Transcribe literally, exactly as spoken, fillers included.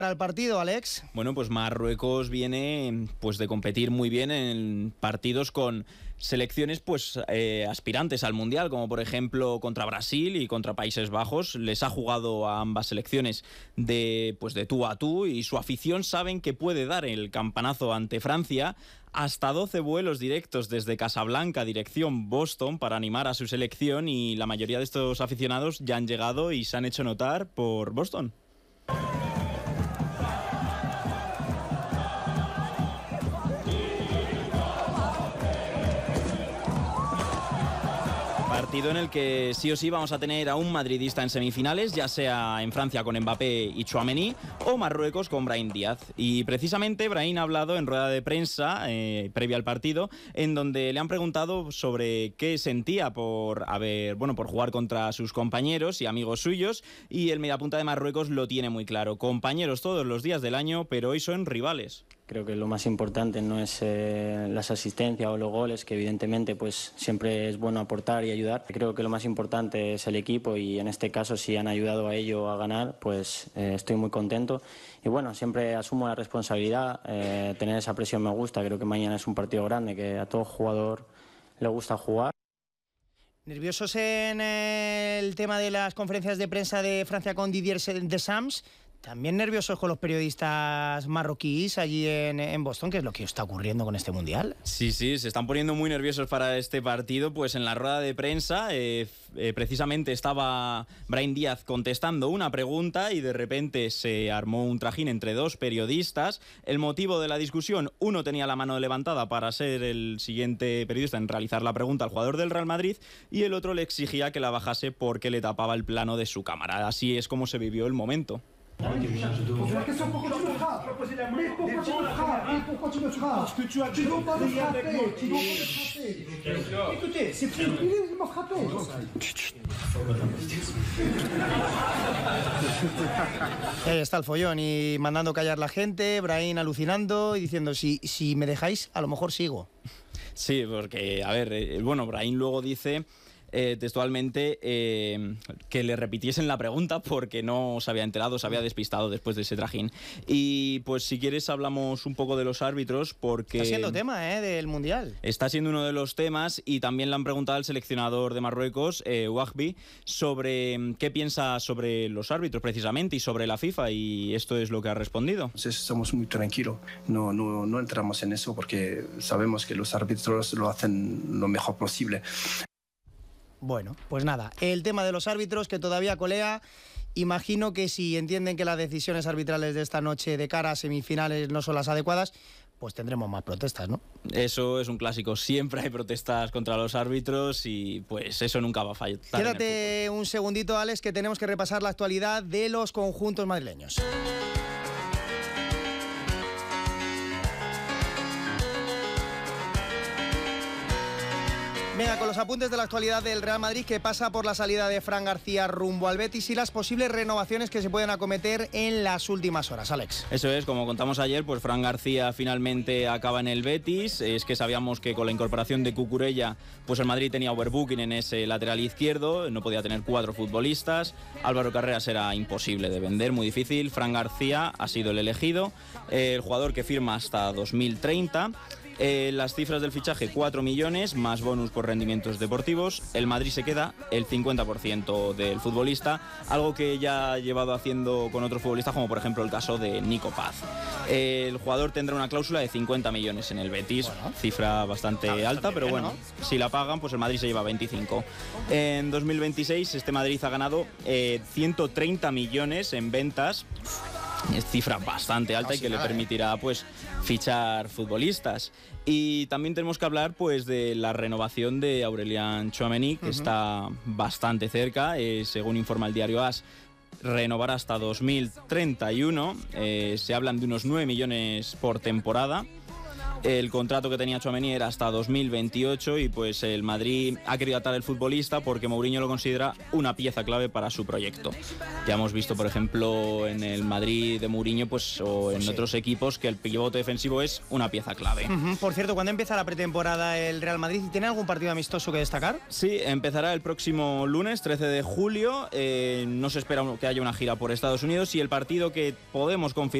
Para el partido, Alex. Bueno, pues Marruecos viene pues de competir muy bien en partidos con selecciones pues eh, aspirantes al Mundial, como por ejemplo contra Brasil y contra Países Bajos. Les ha jugado a ambas selecciones de, pues de tú a tú, y su afición saben que puede dar el campanazo ante Francia. Hasta doce vuelos directos desde Casablanca, dirección Boston, para animar a su selección, y la mayoría de estos aficionados ya han llegado y se han hecho notar por Boston. Partido en el que sí o sí vamos a tener a un madridista en semifinales, ya sea en Francia con Mbappé y Tchouaméni o Marruecos con Brahim Díaz. Y precisamente Brahim ha hablado en rueda de prensa eh, previa al partido, en donde le han preguntado sobre qué sentía por haber, bueno, por jugar contra sus compañeros y amigos suyos, y el mediapunta de Marruecos lo tiene muy claro: compañeros todos los días del año, pero hoy son rivales. Creo que lo más importante no es eh, las asistencias o los goles, que evidentemente pues siempre es bueno aportar y ayudar. Creo que lo más importante es el equipo, y en este caso, si han ayudado a ello a ganar, pues eh, estoy muy contento. Y bueno, siempre asumo la responsabilidad, eh, tener esa presión me gusta. Creo que mañana es un partido grande, que a todo jugador le gusta jugar. ¿Nerviosos en el tema de las conferencias de prensa de Francia con Didier Deschamps? ¿También nerviosos con los periodistas marroquíes allí en, en Boston? ¿Qué es lo que está ocurriendo con este Mundial? Sí, sí, se están poniendo muy nerviosos para este partido. Pues en la rueda de prensa eh, eh, precisamente estaba Brahim Díaz contestando una pregunta, y de repente se armó un trajín entre dos periodistas. El motivo de la discusión: uno tenía la mano levantada para ser el siguiente periodista en realizar la pregunta al jugador del Real Madrid, y el otro le exigía que la bajase porque le tapaba el plano de su cámara. Así es como se vivió el momento. La question, pourquoi tu me frappes? Mais pourquoi tu me frappes? Et pourquoi tu me frappes? Parce que tu as tu dois pas me frapper. Tu dois pas me frapper. Écoutez, c'est plus il m'a frappé. Ahí está el follón, y mandando callar la gente, Brahim alucinando y diciendo: si, si me dejáis, a lo mejor sigo. Sí, porque, a ver, eh, bueno, Brahim luego dice Eh, textualmente eh, que le repitiesen la pregunta porque no se había enterado, se había despistado después de ese trajín. Y pues si quieres hablamos un poco de los árbitros, porque está siendo tema ¿eh? del Mundial. Está siendo uno de los temas, y también le han preguntado al seleccionador de Marruecos, eh, Ouahbi, sobre qué piensa sobre los árbitros precisamente y sobre la FIFA, y esto es lo que ha respondido. Estamos muy tranquilos, no, no, no entramos en eso porque sabemos que los árbitros lo hacen lo mejor posible. Bueno, pues nada, el tema de los árbitros que todavía colea. Imagino que si entienden que las decisiones arbitrales de esta noche de cara a semifinales no son las adecuadas, pues tendremos más protestas, ¿no? Eso es un clásico, siempre hay protestas contra los árbitros, y pues eso nunca va a fallar. Quédate un segundito, Alex, que tenemos que repasar la actualidad de los conjuntos madrileños. Venga, con los apuntes de la actualidad del Real Madrid, que pasa por la salida de Fran García rumbo al Betis y las posibles renovaciones que se pueden acometer en las últimas horas, Alex. Eso es, como contamos ayer, pues Fran García finalmente acaba en el Betis. Es que sabíamos que con la incorporación de Cucurella, pues el Madrid tenía overbooking en ese lateral izquierdo, no podía tener cuatro futbolistas. Álvaro Carreras era imposible de vender, muy difícil. Fran García ha sido el elegido, el jugador que firma hasta dos mil treinta. Eh, las cifras del fichaje: cuatro millones más bonus por rendimientos deportivos. El Madrid se queda el cincuenta por ciento del futbolista, algo que ya ha llevado haciendo con otros futbolistas, como por ejemplo el caso de Nico Paz. Eh, el jugador tendrá una cláusula de cincuenta millones en el Betis, bueno, cifra bastante ah, alta, pero bueno, ¿no? Si la pagan, pues el Madrid se lleva veinticinco. En dos mil veintiséis este Madrid ha ganado eh, ciento treinta millones en ventas. Es cifra bastante alta, no, y que sí, le nada, permitirá pues fichar futbolistas. Y también tenemos que hablar pues de la renovación de Aurélien Tchouaméni, que uh-huh. está bastante cerca, eh, según informa el diario AS. Renovará hasta dos mil treinta y uno, eh, se hablan de unos nueve millones por temporada. El contrato que tenía Tchouaméni era hasta dos mil veintiocho y pues el Madrid ha querido atar al futbolista porque Mourinho lo considera una pieza clave para su proyecto. Ya hemos visto, por ejemplo, en el Madrid de Mourinho pues, o en sí. otros equipos que el pivote defensivo es una pieza clave. Uh-huh. Por cierto, ¿cuándo empieza la pretemporada el Real Madrid? ¿Tiene algún partido amistoso que destacar? Sí, empezará el próximo lunes, trece de julio. Eh, no se espera que haya una gira por Estados Unidos y el partido que podemos confirmar